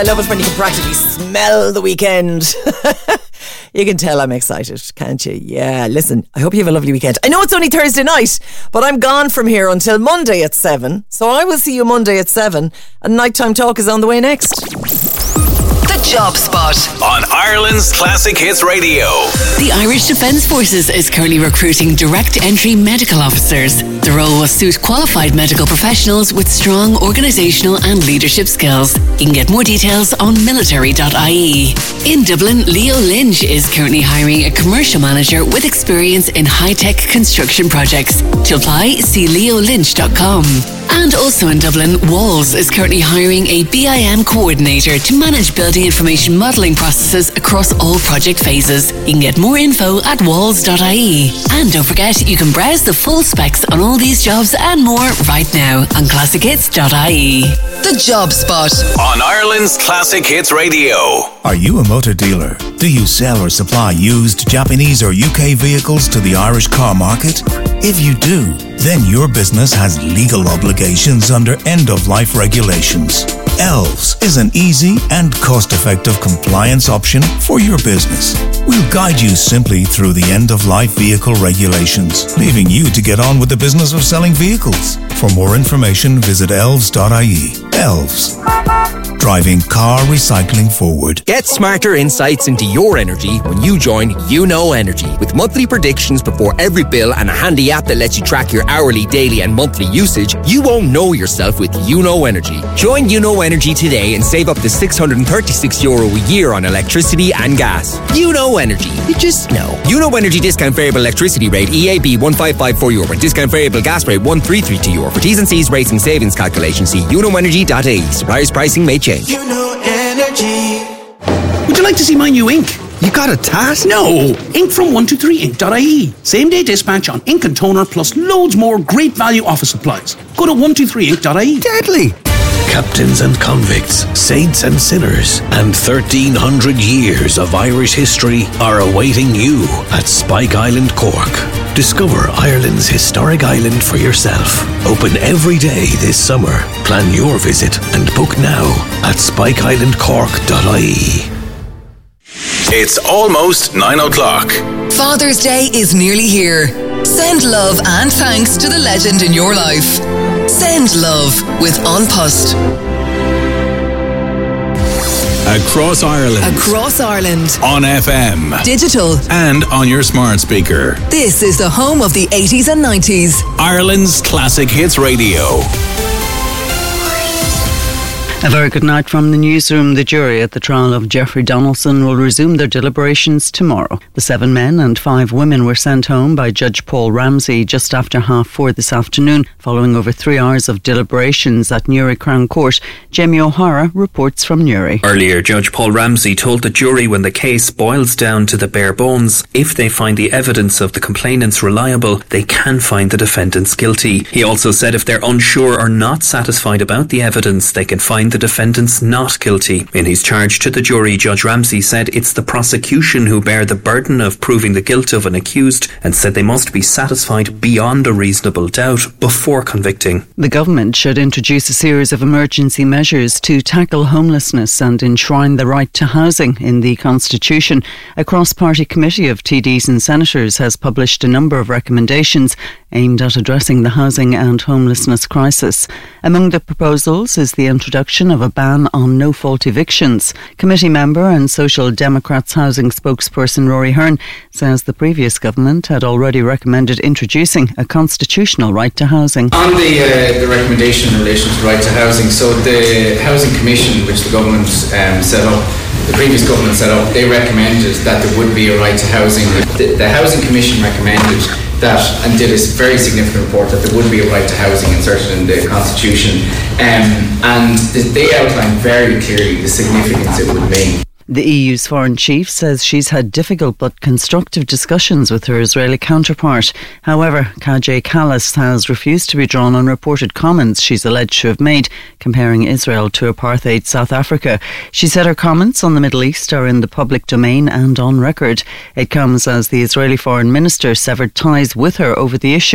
I love it when you can practically smell the weekend. You can tell I'm excited, can't you? Yeah, listen, I hope you have a lovely weekend. I know it's only Thursday night, but I'm gone from here until Monday at 7. So I will see you Monday at 7, and Nighttime Talk is on the way next. The Job Spot on Ireland's Classic Hits Radio. The Irish Defence Forces is currently recruiting direct entry medical officers. The role will suit qualified medical professionals with strong organisational and leadership skills. You can get more details on military.ie. In Dublin, Leo Lynch is currently hiring a commercial manager with experience in high-tech construction projects. To apply, see leolynch.com. And also in Dublin, Walls is currently hiring a BIM coordinator to manage building information modelling processes across all project phases. You can get more info at walls.ie. And don't forget, you can browse the full specs on all these jobs and more right now on classichits.ie. The Job Spot on Ireland's Classic Hits Radio. Are you a motor dealer? Do you sell or supply used Japanese or UK vehicles to the Irish car market? If you do, then your business has legal obligations under end-of-life regulations. Elves is an easy and cost-effective compliance option for your business. We'll guide you simply through the end-of-life vehicle regulations, leaving you to get on with the business of selling vehicles. For more information, visit elves.ie. Elves. Driving car recycling forward. Get smarter insights into your energy when you join YouKnow Energy. With monthly predictions before every bill and a handy app that lets you track your hourly, daily and monthly usage, you won't know yourself with YouKnow Energy. Join YouKnow Energy today and save up to €636 a year on electricity and gas. YouKnow Energy. You just know. YouKnow Energy discount variable electricity rate EAB €1554 and discount variable gas rate €1332. For T's and C's rates and savings calculation, see YouKnowEnergy.ie. Suppliers pricing may change. YouKnow Energy. Would you like to see my new ink? You got a task? No! Ink from 123ink.ie. Same day dispatch on ink and toner plus loads more great value office supplies. Go to 123ink.ie. Deadly! Captains and convicts, saints and sinners, and 1,300 years of Irish history are awaiting you at Spike Island, Cork. Discover Ireland's historic island for yourself. Open every day this summer. Plan your visit and book now at spikeislandcork.ie. It's almost 9 o'clock. Father's Day is nearly here. Send love and thanks to the legend in your life. Send love with An Post. Across Ireland. Across Ireland. On FM. Digital. And on your smart speaker. This is the home of the 80s and 90s. Ireland's Classic Hits Radio. A very good night from the newsroom. The jury at the trial of Jeffrey Donaldson will resume their deliberations tomorrow. The 7 men and 5 women were sent home by Judge Paul Ramsey just after 4:30 this afternoon, following over 3 hours of deliberations at Newry Crown Court. Jamie O'Hara reports from Newry. Earlier, Judge Paul Ramsey told the jury when the case boils down to the bare bones, if they find the evidence of the complainants reliable, they can find the defendants guilty. He also said if they're unsure or not satisfied about the evidence, they can find the defendants not guilty. In his charge to the jury, Judge Ramsey said it's the prosecution who bear the burden of proving the guilt of an accused and said they must be satisfied beyond a reasonable doubt before convicting. The government should introduce a series of emergency measures to tackle homelessness and enshrine the right to housing in the Constitution. A cross-party committee of TDs and senators has published a number of recommendations aimed at addressing the housing and homelessness crisis. Among the proposals is the introduction of a ban on no-fault evictions. Committee member and Social Democrats housing spokesperson Rory Hearn says the previous government had already recommended introducing a constitutional right to housing. On the recommendation in relation to the right to housing, so the Housing Commission, which the government set up, the previous government set up, they recommended that there would be a right to housing. The Housing Commission recommended that and did a very significant report that there would be a right to housing inserted in the Constitution, and they outlined very clearly the significance it would mean. The EU's foreign chief says she's had difficult but constructive discussions with her Israeli counterpart. However, Kaja Kallas has refused to be drawn on reported comments she's alleged to have made comparing Israel to apartheid South Africa. She said her comments on the Middle East are in the public domain and on record. It comes as the Israeli foreign minister severed ties with her over the issue.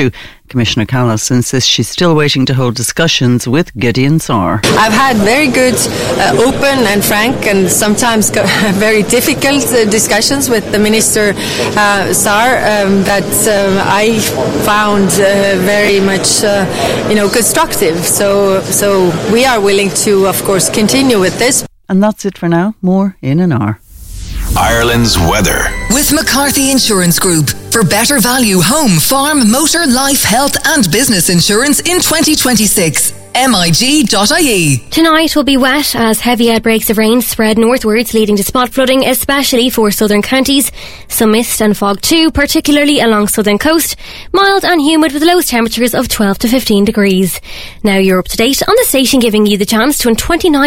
Commissioner Callas insists she's still waiting to hold discussions with Gideon Sarr. I've had very good, open and frank and sometimes very difficult discussions with the Minister Sarr that I found very much constructive. So we are willing to, of course, continue with this. And that's it for now. More in an hour. Ireland's weather. With McCarthy Insurance Group. For better value home, farm, motor, life, health and business insurance in 2026. MIG.ie. Tonight will be wet as heavy outbreaks of rain spread northwards, leading to spot flooding, especially for southern counties. Some mist and fog too, particularly along southern coast. Mild and humid with lowest temperatures of 12 to 15 degrees. Now you're up to date on the station, giving you the chance to win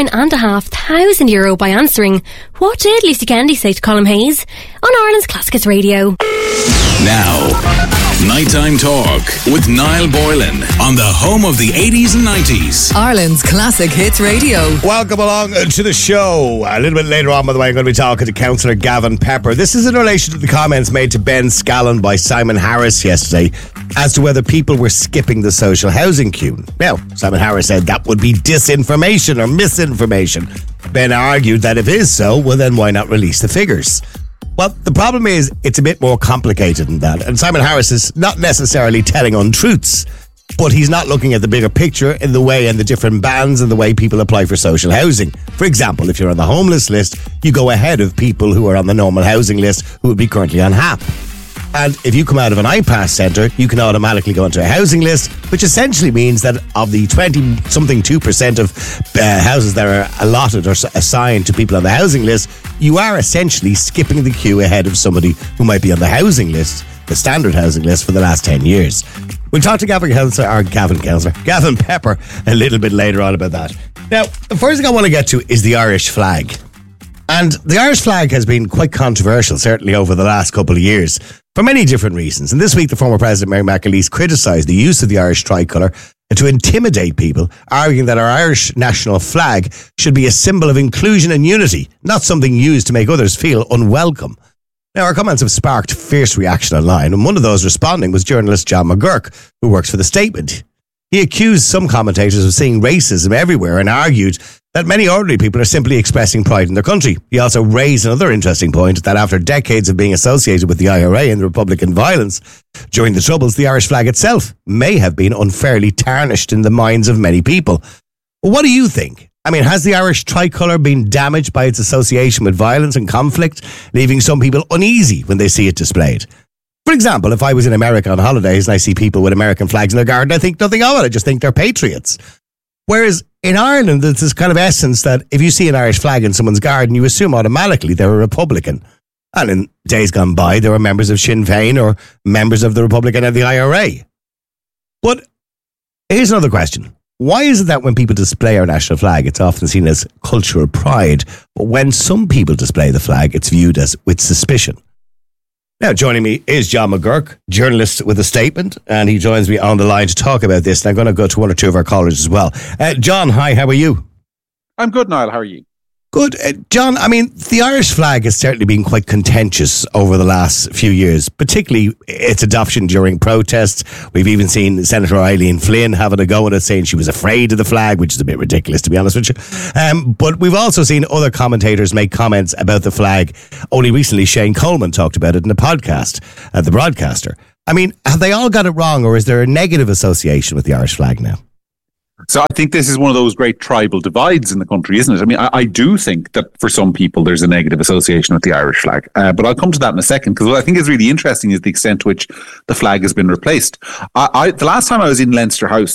€29,500 by answering, what did Lucy Kennedy say to Colm Hayes? On Ireland's Classic Hits Radio. Now, Nighttime Talk with Niall Boylan on the home of the 80s and 90s. Ireland's Classic Hits Radio. Welcome along to the show. A little bit later on, by the way, I'm going to be talking to Councillor Gavin Pepper. This is in relation to the comments made to Ben Scallon by Simon Harris yesterday as to whether people were skipping the social housing queue. Now, Simon Harris said that would be disinformation or misinformation. Ben argued that if it is so, well then why not release the figures? Well, the problem is it's a bit more complicated than that. And Simon Harris is not necessarily telling untruths, but he's not looking at the bigger picture in the way and the different bands and the way people apply for social housing. For example, if you're on the homeless list, you go ahead of people who are on the normal housing list who would be currently on HAP. And if you come out of an IPAS centre, you can automatically go onto a housing list, which essentially means that of the 20-something 2% of houses that are allotted or assigned to people on the housing list, you are essentially skipping the queue ahead of somebody who might be on the housing list, the standard housing list, for the last 10 years. We'll talk to Gavin Pepper a little bit later on about that. Now, the first thing I want to get to is the Irish flag. And the Irish flag has been quite controversial, certainly over the last couple of years, for many different reasons. And this week, the former President, Mary McAleese, criticised the use of the Irish tricolour to intimidate people, arguing that our Irish national flag should be a symbol of inclusion and unity, not something used to make others feel unwelcome. Now, our comments have sparked fierce reaction online, and one of those responding was journalist John McGurk, who works for The Statement. He accused some commentators of seeing racism everywhere and argued that many ordinary people are simply expressing pride in their country. He also raised another interesting point, that after decades of being associated with the IRA and the Republican violence during the Troubles, the Irish flag itself may have been unfairly tarnished in the minds of many people. Well, what do you think? I mean, has the Irish tricolour been damaged by its association with violence and conflict, leaving some people uneasy when they see it displayed? For example, if I was in America on holidays and I see people with American flags in their garden, I think nothing of it. I just think they're patriots. Whereas in Ireland, there's this kind of essence that if you see an Irish flag in someone's garden, you assume automatically they're a Republican. And in days gone by, they were members of Sinn Féin or members of the Republican and the IRA. But here's another question. Why is it that when people display our national flag, it's often seen as cultural pride, but when some people display the flag, it's viewed as with suspicion? Now, joining me is John McGurk, journalist with The Statement, and he joins me on the line to talk about this. And I'm going to go to one or two of our callers as well. John, hi, how are you? I'm good, Niall. How are you? Good. John, I mean, the Irish flag has certainly been quite contentious over the last few years, particularly its adoption during protests. We've even seen Senator Eileen Flynn having a go at it, saying she was afraid of the flag, which is a bit ridiculous, to be honest with you. But we've also seen other commentators make comments about the flag. Only recently, Shane Coleman talked about it in a podcast, The Broadcaster. I mean, have they all got it wrong, or is there a negative association with the Irish flag now? So I think this is one of those great tribal divides in the country, isn't it? I mean, I do think that for some people there's a negative association with the Irish flag. But I'll come to that in a second, because what I think is really interesting is the extent to which the flag has been replaced. The last time I was in Leinster House,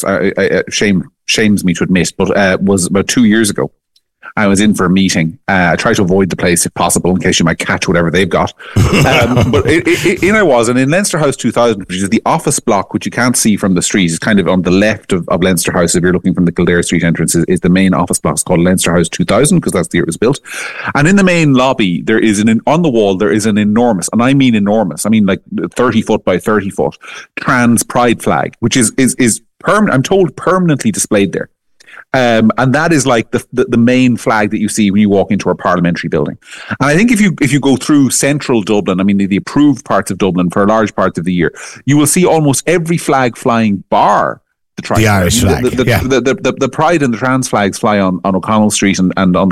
shames me to admit, but was about 2 years ago. I was in for a meeting. I try to avoid the place if possible, in case you might catch whatever they've got. But in I was, and in Leinster House 2000, which is the office block, which you can't see from the street, is kind of on the left of Leinster House. If you're looking from the Kildare Street entrance, is the main office block. It's called Leinster House 2000, because that's the year it was built. And in the main lobby, there is on the wall, there is an enormous, and I mean enormous, I mean like 30 foot by 30 foot, trans pride flag, which is permanent, I'm told, permanently displayed there. And that is like the main flag that you see when you walk into our parliamentary building. And I think if you go through central Dublin, I mean the approved parts of Dublin for large parts of the year, you will see almost every flag flying bar the Irish flag. The Pride and the trans flags fly on O'Connell Street and on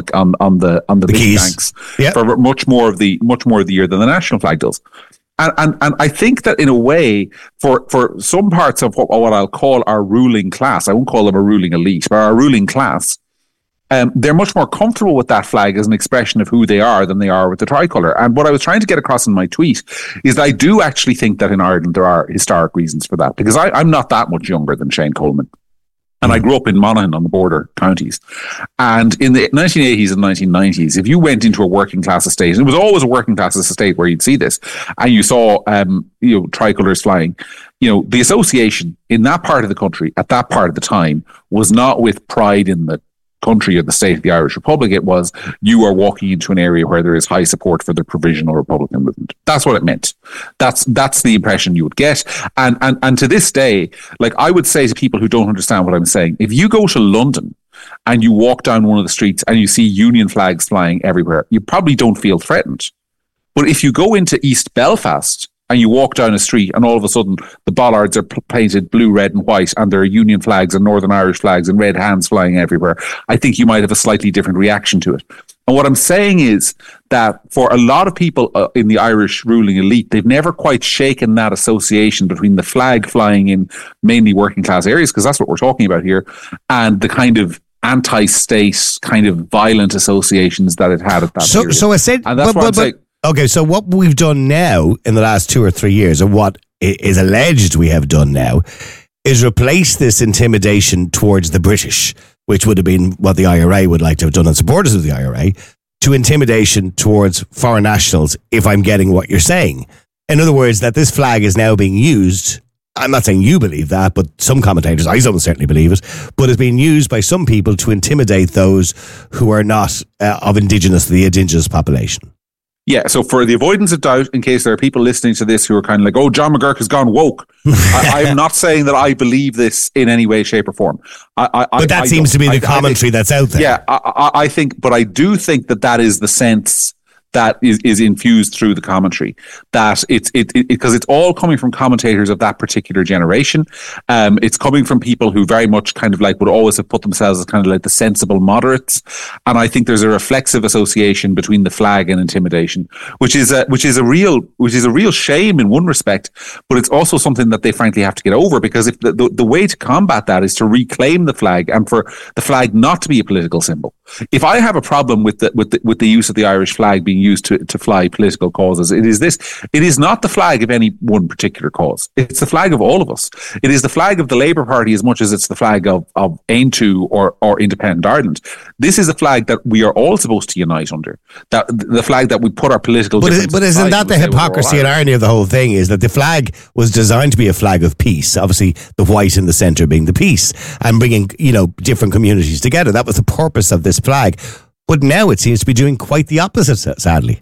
the big banks for much more of the year than the national flag does. And I think that in a way, for some parts of what I'll call our ruling class, I won't call them a ruling elite, but our ruling class, they're much more comfortable with that flag as an expression of who they are than they are with the tricolour. And what I was trying to get across in my tweet is that I do actually think that in Ireland there are historic reasons for that, because I'm not that much younger than Shane Coleman. And I grew up in Monaghan on the border counties. And in the 1980s and 1990s, if you went into a working class estate, and it was always a working class estate where you'd see this, and you saw tricolours flying, the association in that part of the country at that part of the time was not with pride in the country or the state of the Irish Republic. It was, you are walking into an area where there is high support for the provisional Republican movement. That's what it meant. That's the impression you would get. And to this day, like, I would say to people who don't understand what I'm saying, if you go to London and you walk down one of the streets and you see Union flags flying everywhere, you probably don't feel threatened. But if you go into East Belfast and you walk down a street and all of a sudden the bollards are painted blue, red and white, and there are Union flags and Northern Irish flags and red hands flying everywhere, I think you might have a slightly different reaction to it. And what I'm saying is that for a lot of people in the Irish ruling elite, they've never quite shaken that association between the flag flying in mainly working class areas, because that's what we're talking about here, and the kind of anti-state, kind of violent associations that it had at that period. So I said, and that's what I'm saying. Okay, so what we've done now in the last 2 or 3 years, and what is alleged we have done now, is replace this intimidation towards the British, which would have been what the IRA would like to have done, and supporters of the IRA, to intimidation towards foreign nationals, if I'm getting what you're saying. In other words, that this flag is now being used, I'm not saying you believe that, but some commentators, I don't certainly believe it, but it's being used by some people to intimidate those who are not of the indigenous population. Yeah, so for the avoidance of doubt, in case there are people listening to this who are kind of like, oh, John McGurk has gone woke. I'm not saying that I believe this in any way, shape or form. But that seems to be the commentary that's out there. Yeah, I think, but I do think that is the sense that is infused through the commentary, that because it's all coming from commentators of that particular generation. It's coming from people who very much kind of like would always have put themselves as kind of like the sensible moderates. And I think there's a reflexive association between the flag and intimidation, which is a real shame in one respect, but it's also something that they frankly have to get over, because if the way to combat that is to reclaim the flag and for the flag not to be a political symbol. If I have a problem with the use of the Irish flag being used to fly political causes, it is not the flag of any one particular cause. It's the flag of all of us. It is the flag of the Labour Party as much as it's the flag of Aontú or Independent Ireland. This is a flag that we are all supposed to unite under. That the flag that we put our political differences But isn't that the hypocrisy and irony of the whole thing, is that the flag was designed to be a flag of peace, obviously the white in the centre being the peace, and bringing, different communities together. That was the purpose of this flag. But now it seems to be doing quite the opposite, sadly.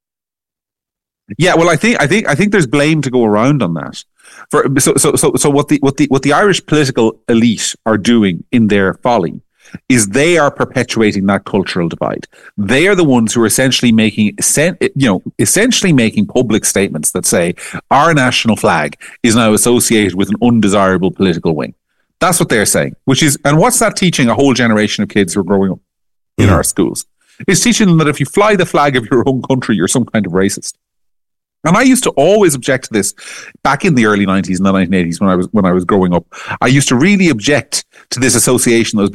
Yeah, well, I think there's blame to go around on that. So what the Irish political elite are doing in their folly is they are perpetuating that cultural divide. They are the ones who are essentially making public statements that say our national flag is now associated with an undesirable political wing. That's what they're saying. And what's that teaching a whole generation of kids who are growing up in our schools? It's teaching them that if you fly the flag of your own country, you're some kind of racist. And I used to always object to this back in the early 90s and the 1980s when I was growing up. I used to really object to this association that was